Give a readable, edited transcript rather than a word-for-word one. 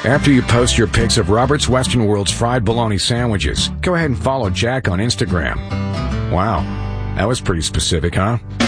After you post your pics of Robert's Western World's fried bologna sandwiches, go ahead and follow Jack on Instagram. Wow, that was pretty specific, huh?